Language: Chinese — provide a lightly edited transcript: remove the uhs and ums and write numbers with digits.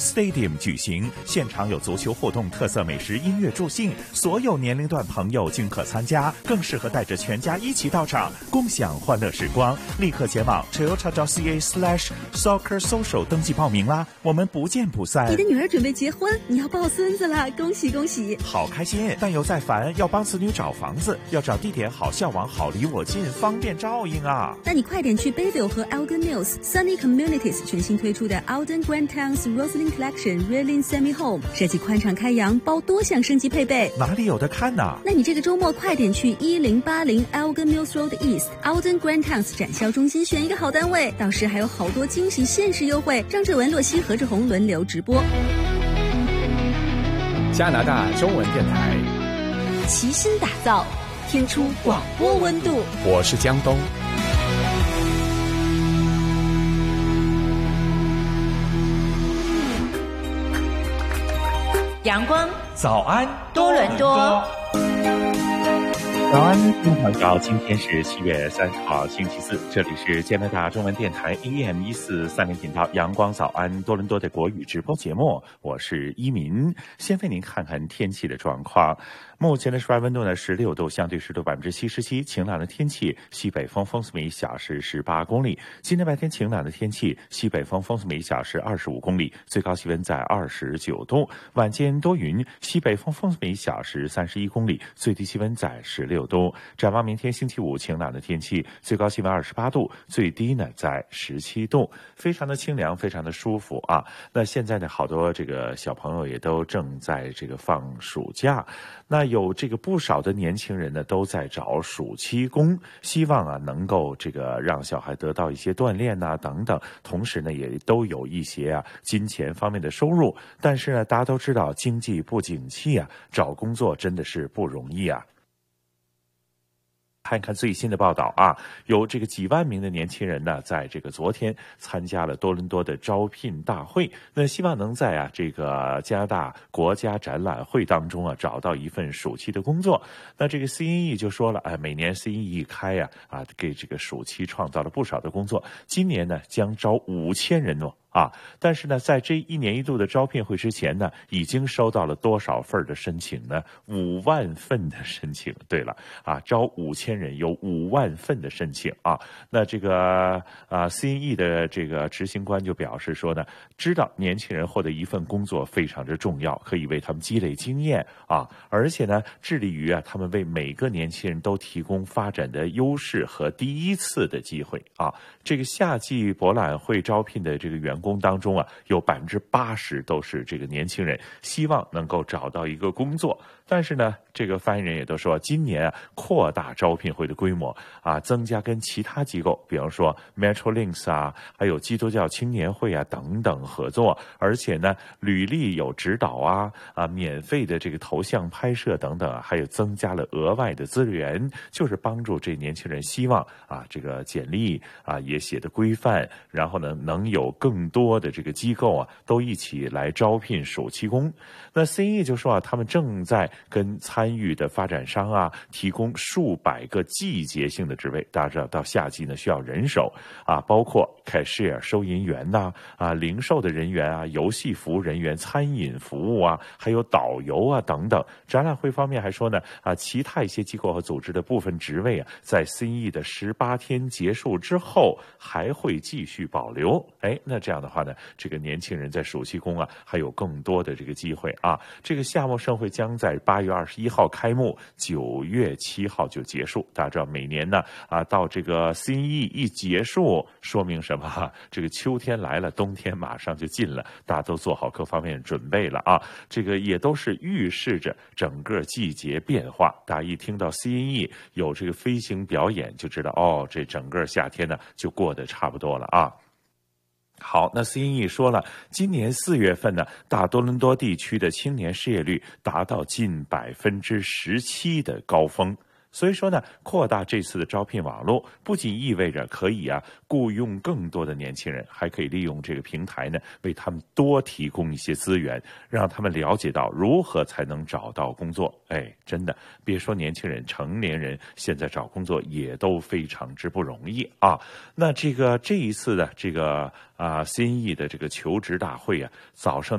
Stadium 举行，现场有足球互动、特色美食、音乐助兴，所有年龄段朋友均可参加，更适合带着全家一起到场，共享欢乐时光。立刻前往 toyota.ca/soccersocial 登记报名啦！我们不见不散。 你的女儿准备结婚，你要抱孙子啦，恭喜恭喜！ 好开心，但有在烦，要帮子女找房子，要找地点好、校网好、离我近，方便照应啊！ 那你快点去 Bayville 和 Elgin Mills Sunny Communities 全新推出的 Alden Grand Towns Roslyn Collection Reeling Semi Home， 设计宽敞开扬，包多项升级配备。 哪里有的看呢？ 那你这个周末快点去1080 Elgin Mills Road East Alden Grand Towns 展销中心选一个好单位，到时还有好多惊喜限时优惠。张志文、洛西、何志宏轮流直播。 加拿大中文电台齐心打造，听出广播温度。 我是江东。 阳光早安多伦多。 早安，听众朋友，今天是7月30号，星期四，这里是加拿大中文电台 AM1430频道阳光早安多伦多的国语直播节目，我是一民。先为您看看天气的状况。目前的室外温度呢16度，相对湿度77%，晴朗的天气，西北风风速每小时18公里。今天白天晴朗的天气，西北风风速每小时25公里，最高气温在29度。晚间多云，西北风风速每小时31公里，最低气温在16度。展望明天星期五晴朗的天气，最高气温28度，最低呢在17度，非常的清凉，非常的舒服啊。那现在呢，好多这个小朋友也都正在这个放暑假，那有这个不少的年轻人呢都在找暑期工，希望啊能够这个让小孩得到一些锻炼啊等等，同时呢也都有一些啊金钱方面的收入。但是呢，大家都知道经济不景气啊，找工作真的是不容易啊。看看最新的报道啊，有这个几万名的年轻人呢，在这个昨天参加了多伦多的招聘大会，那希望能在这个加拿大国家展览会当中啊找到一份暑期的工作。那这个 CNE 就说了，每年 CNE 一开给这个暑期创造了不少的工作，今年呢将招5000人哦。但是呢，在这一年一度的招聘会之前呢，已经收到了多少份的申请呢？5万份的申请。对了招5000人，有5万份的申请啊。那这个CNE 的这个执行官就表示说呢，知道年轻人获得一份工作非常之重要，可以为他们积累经验而且呢，致力于他们为每个年轻人都提供发展的优势和第一次的机会这个夏季博览会招聘的这个员工当中有80%都是这个年轻人，希望能够找到一个工作。但是呢，这个发言人也都说，今年扩大招聘会的规模增加跟其他机构，比方说 Metrolinx 还有基督教青年会等等合作，而且呢，履历有指导免费的这个头像拍摄等等还有增加了额外的资源，就是帮助这年轻人，希望这个简历也写得规范，然后呢，能有更多的这个机构都一起来招聘暑期工。那 CNE 就说他们正在跟参与的发展商提供数百个季节性的职位。大家知道到夏季呢需要人手包括 cashier 收银员零售的人员游戏服务人员、餐饮服务还有导游等等。展览会方面还说呢其他一些机构和组织的部分职位在 CNE 的18天结束之后还会继续保留。那这样的话呢，这个年轻人在暑期工还有更多的这个机会这个夏末盛会将在8月21号开幕，9月7号就结束。大家知道每年呢到这个 CNE 一结束，说明什么？这个秋天来了，冬天马上就近了，大家都做好各方面准备了这个也都是预示着整个季节变化。大家一听到 CNE 有这个飞行表演，就知道这整个夏天呢就过得差不多了好，那 CNE 说了，今年4月份呢，大多伦多地区的青年失业率达到近17%的高峰。所以说呢，扩大这次的招聘网络，不仅意味着可以雇佣更多的年轻人，还可以利用这个平台呢，为他们多提供一些资源，让他们了解到如何才能找到工作。真的，别说年轻人，成年人现在找工作也都非常之不容易那这一次的这个CNE 的这个求职大会早上